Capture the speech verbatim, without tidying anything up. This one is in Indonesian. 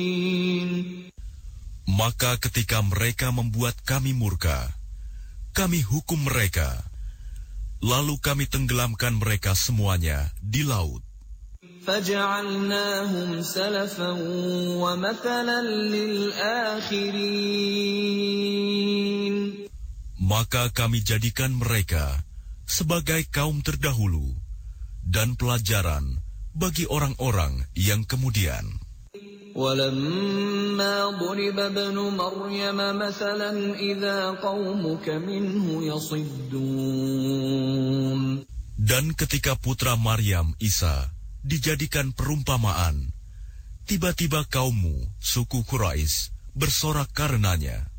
Maka ketika mereka membuat kami murka, kami hukum mereka, lalu kami tenggelamkan mereka semuanya di laut. فَجَعَلْنَاهُمْ سَلَفًا وَمَثَلًا لِلْآخِرِينَ. Maka kami jadikan mereka sebagai kaum terdahulu dan pelajaran bagi orang-orang yang kemudian. وَلَمَّا ضُرِبَ ابْنُ مَرْيَمَ مَثَلًا إِذَا قَوْمُكَ مِنْهُ يَصِدُّونَ. Dan ketika putra Maryam Isa dijadikan perumpamaan, tiba-tiba kaummu, suku Quraisy, bersorak karenanya.